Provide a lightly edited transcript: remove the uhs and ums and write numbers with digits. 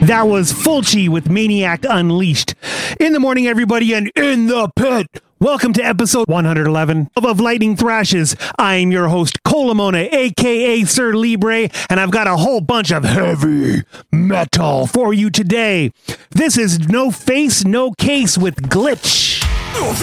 That was Fulci with Maniac Unleashed. In the morning, everybody, and in the pit. Welcome to episode 111 of Lightning Thrashes. I'm your host, Colamona, aka Sir Libre, and I've got a whole bunch of heavy metal for you today. This is No Face, No Case with Glitch. No